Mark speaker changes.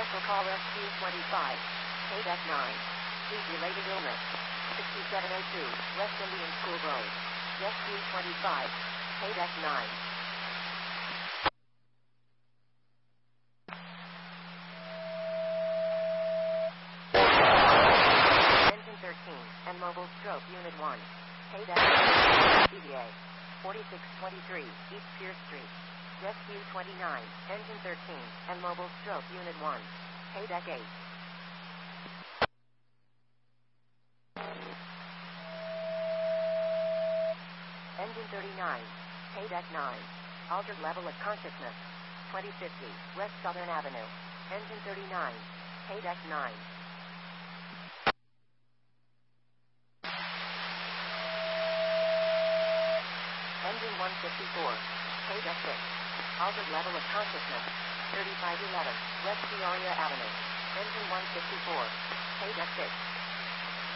Speaker 1: Special call Rescue 25. Paydeck 9. Sleep-related illness. 6702 West Indian School Road. Rescue 25. Paydeck 9. Engine 13 and Mobile Stroke Unit 1. Paydeck CVA 4623 East Pierce Street. Rescue 29, Engine 13, and Mobile Stroke Unit 1. Paydeck 8. Engine 39, Paydeck 9. Altered level of consciousness. 2050 West Southern Avenue. Engine 39, Paydeck 9. Engine 154, Paydeck 6. Altered level of consciousness. 3511 West Peoria Avenue. Engine 154. Paydeck 6.